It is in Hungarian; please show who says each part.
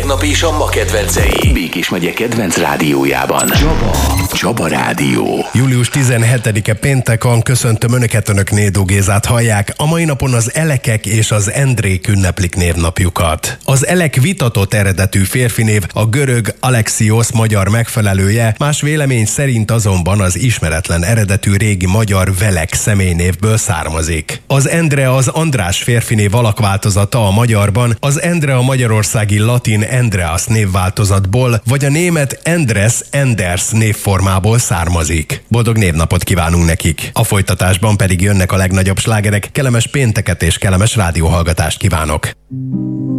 Speaker 1: tegnap és a ma kedvencei. Békés megye kedvenc rádiójában. Csaba Rádió.
Speaker 2: Július 17-e péntek van, köszöntöm Önöket, Önök Nédó Gézát hallják. A mai napon az Elekek és az Endrék ünneplik névnapjukat. Az Elek vitatott eredetű férfinév, a görög Alexios magyar megfelelője, más vélemény szerint azonban az ismeretlen eredetű régi magyar Velek személynévből származik. Az Endre az András férfinév alakváltozata a magyarban, az Endre a magyarországi latin Andreas névváltozatból, vagy a német Enders névformából származik. Boldog névnapot kívánunk nekik! A folytatásban pedig jönnek a legnagyobb slágerek, kellemes pénteket és kellemes rádióhallgatást kívánok!